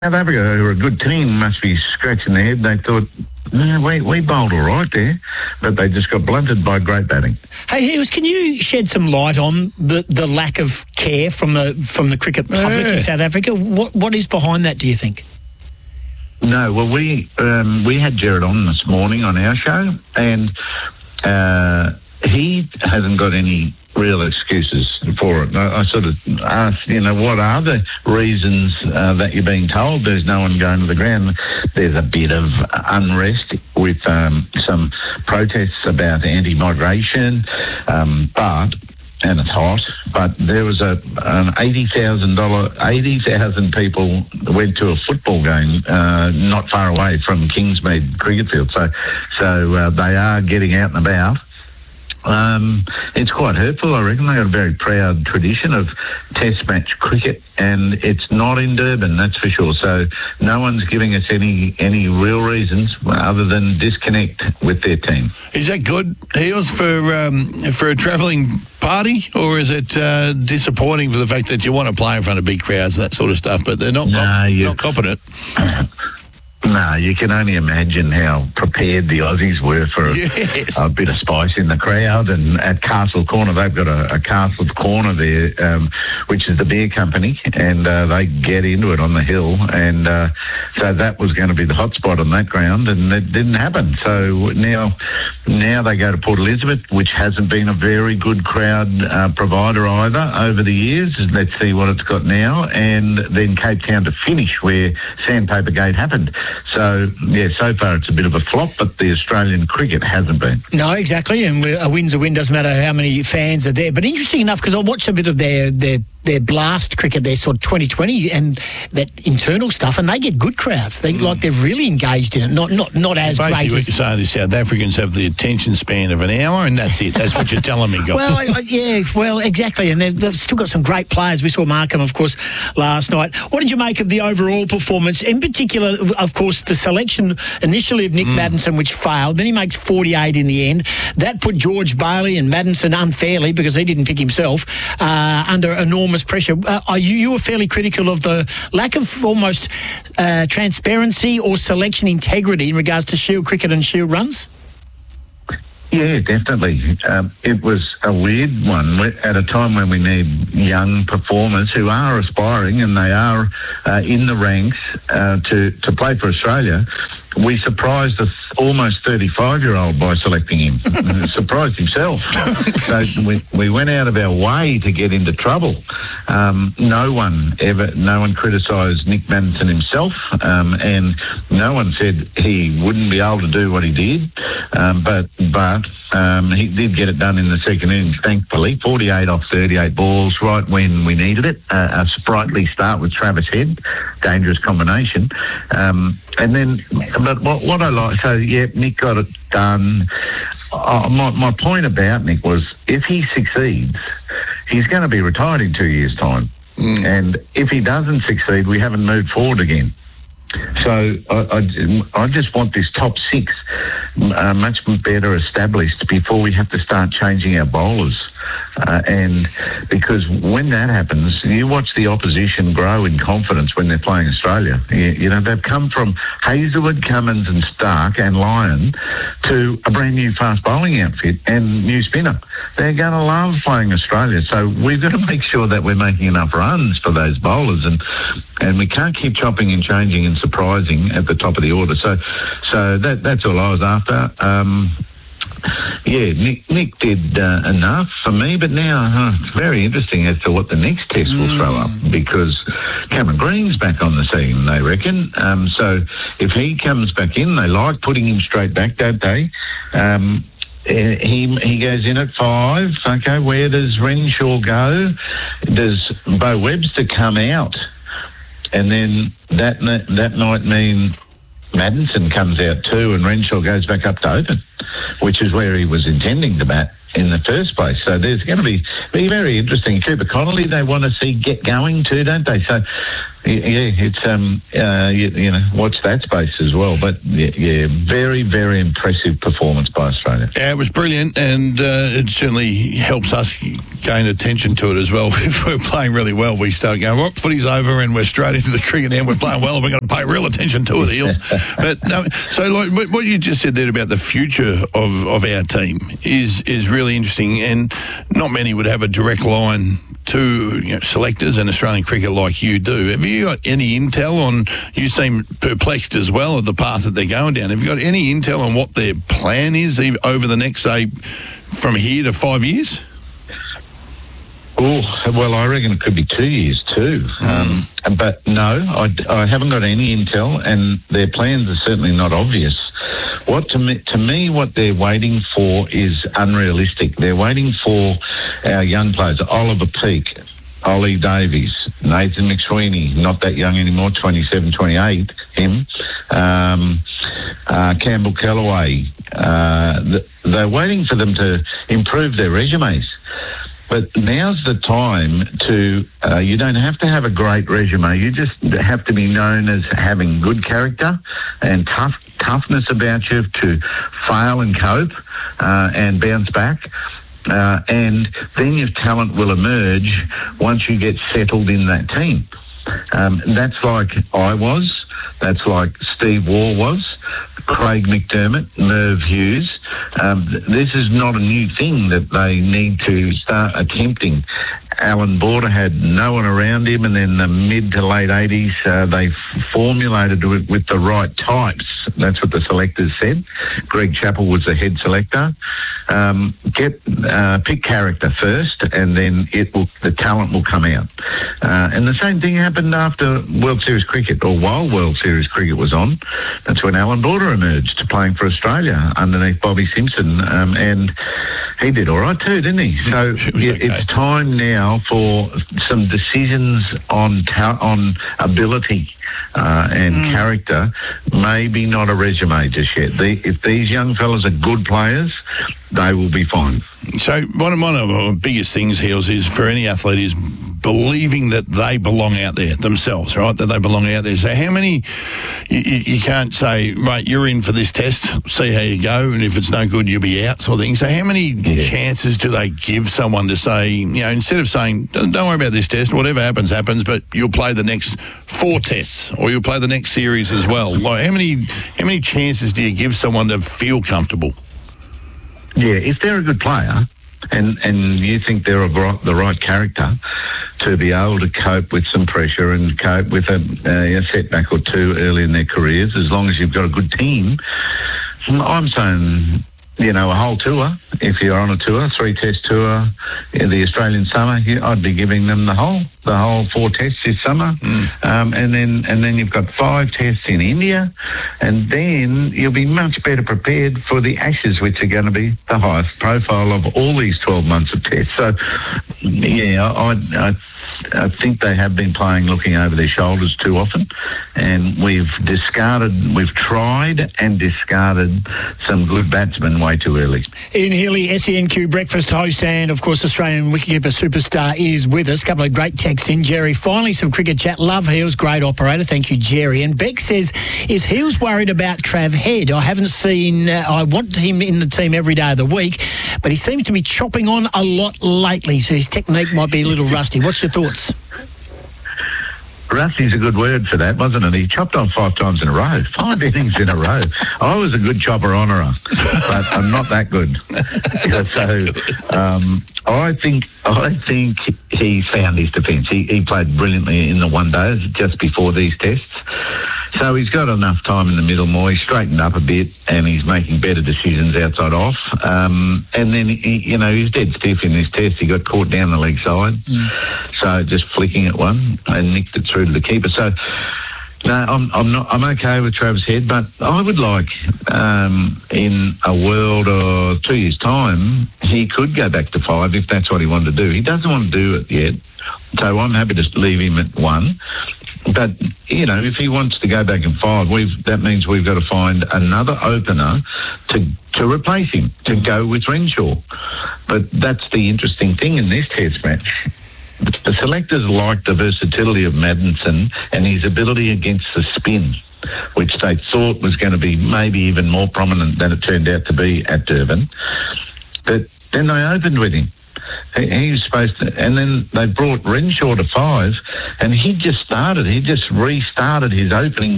South Africa, who are a good team, must be scratching their head. They thought, we bowled all right there, but they just got blunted by great batting. Hey, Hughes, can you shed some light on the lack of care from the cricket public in South Africa? What is behind that, do you think? No, well, we had Jared on this morning on our show, and he hasn't got any real excuses for it. I sort of asked, what are the reasons that you're being told there's no one going to the ground? There's a bit of unrest with some protests about anti-migration, and it's hot, but there was an $80,000 people went to a football game not far away from Kingsmead cricket field. So they are getting out and about. It's quite hurtful, I reckon. They've got a very proud tradition of test match cricket, and it's not in Durban, that's for sure. So no one's giving us any real reasons other than disconnect with their team. Is that good, Heels, for a travelling party, or is it disappointing for the fact that you want to play in front of big crowds, that sort of stuff, but they're not competent? No, you can only imagine how prepared the Aussies were for a bit of spice in the crowd. And at Castle Corner, they've got a Castle Corner there, which is the beer company, and they get into it on the hill. And so that was going to be the hot spot on that ground, and it didn't happen. So now they go to Port Elizabeth, which hasn't been a very good crowd provider either over the years. Let's see what it's got now. And then Cape Town to finish where Sandpaper Gate happened. So, so far it's a bit of a flop, but the Australian cricket hasn't been. No, exactly, and a win's a win, doesn't matter how many fans are there. But interesting enough, because I watched a bit of their blast cricket, their sort of 2020 and that internal stuff, and they get good crowds. They've really engaged in it, not as basically great as... what you're saying is South Africans have the attention span of an hour, and that's it. That's what you're telling me, guys. Well, exactly, and they've still got some great players. We saw Markham, of course, last night. What did you make of the overall performance? In particular, of course, the selection initially of Nick Maddinson, which failed. Then he makes 48 in the end. That put George Bailey and Maddinson unfairly, because he didn't pick himself, under enormous pressure. You were fairly critical of the lack of almost transparency or selection integrity in regards to Shield cricket and Shield runs? Yeah, definitely. It was a weird one at a time when we need young performers who are aspiring, and they are in the ranks to play for Australia. We surprised the almost 35-year-old by selecting him. Surprised himself. So we went out of our way to get into trouble. No one criticised Nick Maddinson himself, and no one said he wouldn't be able to do what he did. But he did get it done in the second innings, thankfully. 48 off 38 balls, right when we needed it. A sprightly start with Travis Head, dangerous combination. But what I like, so Nick got it done. My point about Nick was, if he succeeds, he's going to be retired in 2 years' time. And if he doesn't succeed, we haven't moved forward again. So I just want this top six much better established before we have to start changing our bowlers. And because when that happens, you watch the opposition grow in confidence when they're playing Australia. They've come from Hazlewood, Cummins and Stark and Lyon to a brand new fast bowling outfit and new spinner. They're going to love playing Australia. So we've got to make sure that we're making enough runs for those bowlers, and we can't keep chopping and changing and surprising at the top of the order. So that's all I was after. Nick did enough for me, but now it's very interesting as to what the next test will throw up, because Cameron Green's back on the scene, they reckon. So if he comes back in, they like putting him straight back, don't they? He goes in at 5. Okay, where does Renshaw go? Does Beau Webster come out? And then that might mean Maddinson comes out too, and Renshaw goes back up to open, which is where he was intending to bat. in the first place. So there's going to be very interesting. Cooper Connolly, they want to see get going too, don't they? So yeah, it's watch that space as well. But yeah, very, very impressive performance by Australia. Yeah, it was brilliant, and it certainly helps us gain attention to it as well. If we're playing really well, we start going, well, footy's over and we're straight into the cricket and we're playing well and we're going to pay real attention to it, Eels. But no, so like what you just said there about the future of our team is really interesting, and not many would have a direct line to selectors and Australian cricket like you do. Have you got any intel on, you seem perplexed as well at the path that they're going down. Have you got any intel on what their plan is over the next, say, from here to 5 years? Oh, well, I reckon it could be 2 years too. But no, I haven't got any intel, and their plans are certainly not obvious. To me, what they're waiting for is unrealistic. They're waiting for our young players, Oliver Peake, Ollie Davies, Nathan McSweeney, not that young anymore, 27, 28, him, Campbell Callaway. They're waiting for them to improve their resumes. But now's the time to, you don't have to have a great resume. You just have to be known as having good character and toughness about you to fail and cope and bounce back. And then your talent will emerge once you get settled in that team. That's like I was. That's like Steve Waugh was, Craig McDermott, Merv Hughes. This is not a new thing that they need to start attempting. Alan Border had no one around him, and then the mid to late 80s, they formulated it with the right types. That's what the selectors said. Greg Chappell was the head selector. Pick character first, and then the talent will come out. And the same thing happened after World Series cricket, or while World Series cricket was on. That's when Alan Border emerged, playing for Australia underneath Bobby Simpson, and he did all right too, didn't he? So it's time now for some decisions on ability and character. Maybe not a resume just yet. If these young fellas are good players, they will be fine. So one of the biggest things, Heels, is for any athlete is believing that they belong out there themselves, right? That they belong out there. So how many, you can't say, right, you're in for this test, see how you go, and if it's no good, you'll be out, sort of thing. So how many chances do they give someone to say, instead of saying, don't worry about this test, whatever happens, but you'll play the next 4 tests, or you'll play the next series as well? Like, how many chances do you give someone to feel comfortable? Yeah, if they're a good player and you think they're the right character to be able to cope with some pressure and cope with a setback or two early in their careers, as long as you've got a good team, I'm saying, a whole tour. If you're on a tour, 3-test tour in the Australian summer, I'd be giving them the whole 4 tests this summer, and then you've got 5 tests in India, and then you'll be much better prepared for the Ashes, which are going to be the highest profile of all these 12 months of tests. So, I think they have been playing looking over their shoulders too often, and we've tried and discarded some good batsmen way too early. Ian Healy, SENQ breakfast host, and of course Australian wicketkeeper superstar, is with us. A couple of great texts in. Jerry, finally some cricket chat. Love Heels, great operator. Thank you, Jerry. And Beck says, is Heels worried about Trav Head? I haven't seen, I want him in the team every day of the week, but he seems to be chopping on a lot lately, so his technique might be a little rusty. What's your thoughts? Rusty's a good word for that, wasn't it? He chopped on 5 times in a row, 5 innings in a row. I was a good chopper honourer, but I'm not that good. So I think he found his defence. He played brilliantly in the one days just before these tests. So he's got enough time in the middle more. He's straightened up a bit and he's making better decisions outside off. And then, he's dead stiff in this test. He got caught down the leg side. So just flicking at one and nicked it through to the keeper. So, no, I'm okay with Travis Head, but I would like, in a world or 2 years' time, he could go back to 5 if that's what he wanted to do. He doesn't want to do it yet. So I'm happy to leave him at 1. But, if he wants to go back in 5, that means we've got to find another opener to replace him, to go with Renshaw. But that's the interesting thing in this test match. The selectors liked the versatility of Maddinson and his ability against the spin, which they thought was going to be maybe even more prominent than it turned out to be at Durban. But then they opened with him. He was supposed to, and then they brought Renshaw to 5, and he just restarted his opening